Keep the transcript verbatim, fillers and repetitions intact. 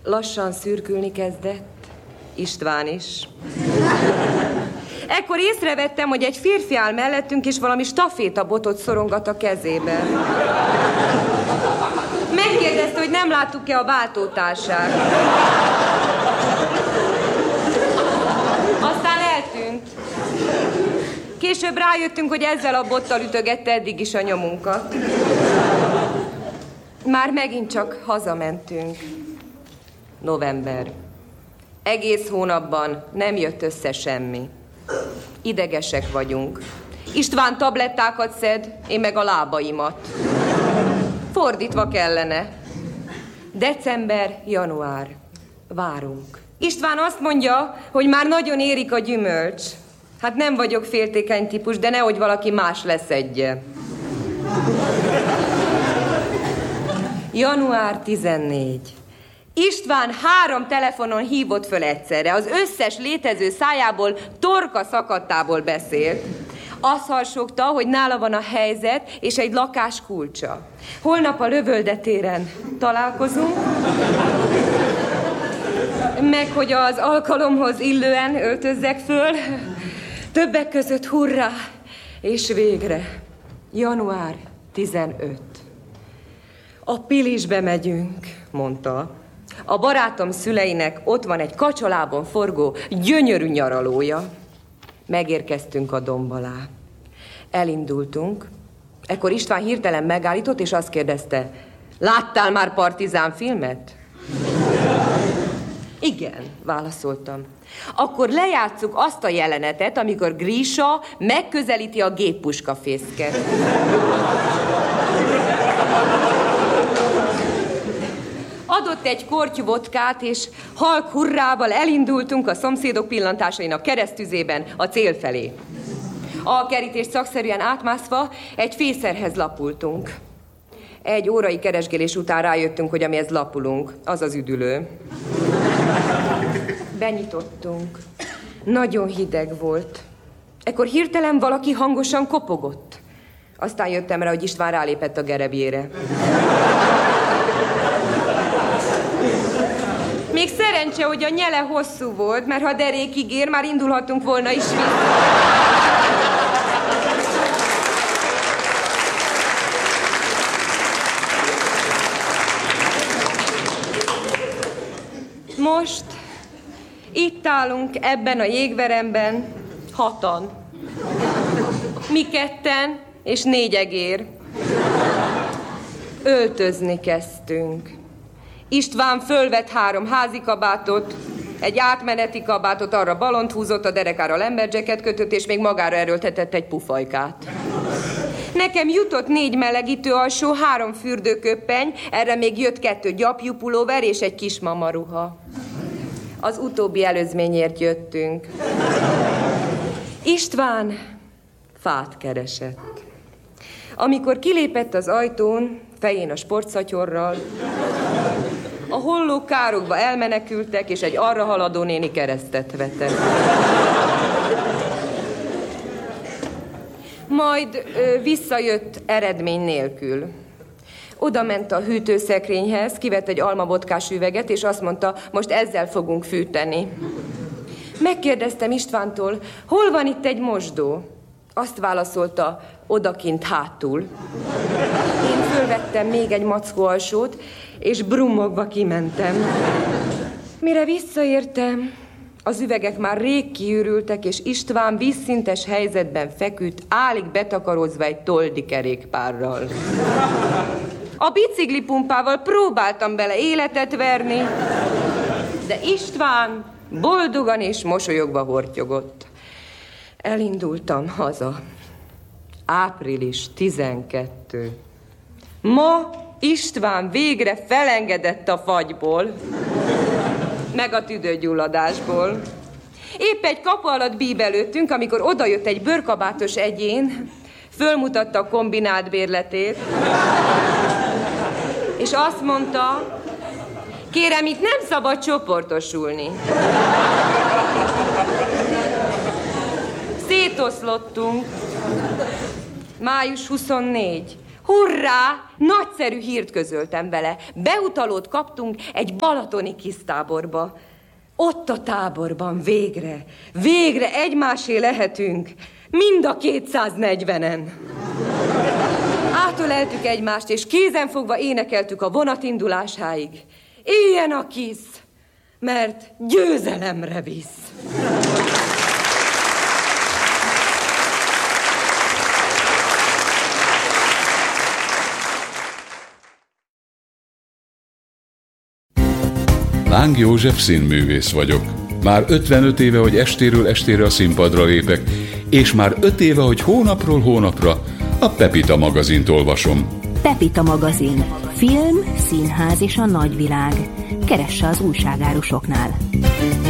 Lassan szürkülni kezdett, István is. Ekkor észrevettem, hogy egy férfi áll mellettünk, és valami stafétabotot szorongat a kezében. Megkérdezte, hogy nem láttuk-e a váltótársát. Aztán eltűnt. Később rájöttünk, hogy ezzel a bottal ütögette eddig is a nyomunkat. Már megint csak hazamentünk. November. Egész hónapban nem jött össze semmi. Idegesek vagyunk. István tablettákat szed, én meg a lábaimat. Fordítva kellene. December, január. Várunk. István azt mondja, hogy már nagyon érik a gyümölcs. Hát nem vagyok féltékeny típus, de nehogy valaki más leszedje. január tizennégy. István három telefonon hívott föl egyszerre. Az összes létező szájából, torka szakadtából beszélt. Azt harsogta, hogy nála van a helyzet és egy lakás kulcsa. Holnap a Lövöldetéren találkozunk, meg hogy az alkalomhoz illően öltözzek föl. Többek között hurrá, és végre. január tizenöt. A Pilisbe megyünk, mondta. A barátom szüleinek ott van egy kacsalábon forgó, gyönyörű nyaralója. Megérkeztünk a domb alá. Elindultunk. Ekkor István hirtelen megállított, és azt kérdezte, láttál már partizán filmet? Igen, válaszoltam. Akkor lejátsszuk azt a jelenetet, amikor Grisha megközelíti a géppuskafészket. Adott egy kortyű vodkát, és halk hurrával elindultunk a szomszédok pillantásainak keresztüzében a cél felé. A kerítést szakszerűen átmászva egy fészerhez lapultunk. Egy órai keresgélés után rájöttünk, hogy amihez lapulunk, az az üdülő. Benyitottunk. Nagyon hideg volt. Ekkor hirtelen valaki hangosan kopogott. Aztán jöttem rá, hogy István rálépett a gerebjére. Még szerencse, hogy a nyele hosszú volt, mert ha derékig ér, már indulhatunk volna is vissza. Most itt állunk ebben a jégveremben, hatan. Mi ketten és négy egér. Öltözni kezdtünk. István fölvett három házi kabátot, egy átmeneti kabátot, arra balont húzott, a derekára lemberjacket kötött, és még magára erőltetett egy pufajkát. Nekem jutott négy melegítő alsó, három fürdőköppeny, erre még jött kettő gyapjú pulóver és egy kis mamaruha. Az utóbbi előzményért jöttünk. István fát keresett. Amikor kilépett az ajtón, fején a sportszatyorral, a hollók károkba elmenekültek, és egy arra haladó néni keresztet vetett. Majd ö, visszajött eredmény nélkül. Oda ment a hűtőszekrényhez, kivett egy almabotkás üveget, és azt mondta, most ezzel fogunk fűteni. Megkérdeztem Istvántól, hol van itt egy mosdó? Azt válaszolta, odakint hátul. Én fölvettem még egy mackó alsót, és brummogva kimentem. Mire visszaértem, az üvegek már rég kiürültek, és István vízszintes helyzetben feküdt, állig betakarózva egy toldi kerékpárral. A biciklipumpával próbáltam bele életet verni, de István boldogan és mosolyogva hortyogott. Elindultam haza. április tizenkettő. Ma István végre felengedett a fagyból, meg a tüdőgyulladásból. Épp egy kapu alatt bíbelődtünk, amikor odajött egy bőrkabátos egyén, fölmutatta a kombinált bérletét, és azt mondta, kérem, itt nem szabad csoportosulni. Szétoszlottunk. május huszonnégy. Hurrá! Nagyszerű hírt közöltem vele. Beutalót kaptunk egy balatoni kisztáborba. Ott a táborban végre, végre egymásé lehetünk, mind a kétszáznegyvenen. Átöleltük egymást, és kézenfogva énekeltük a vonat indulásáig. Éljen a KISZ, mert győzelemre visz. Láng József színművész vagyok. Már ötvenöt éve, hogy estéről estére a színpadra lépek, és már öt éve, hogy hónapról hónapra a Pepita magazint olvasom. Pepita magazin. Film, színház és a nagyvilág. Keresse az újságárusoknál.